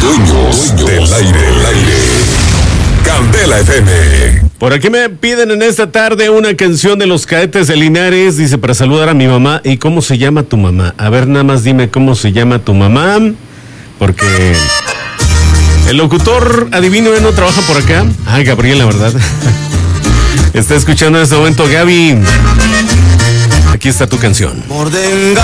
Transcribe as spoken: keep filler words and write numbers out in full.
Dueños del aire, el aire. Candela F M. Por aquí me piden en esta tarde una canción de los Cadetes de Linares, dice, para saludar a mi mamá. ¿Y cómo se llama tu mamá? A ver, nada más dime cómo se llama tu mamá, porque el locutor adivino no trabaja por acá. Ah, Gabriel, la verdad. Está escuchando en este momento, Gaby. Aquí está tu canción. Mordenga.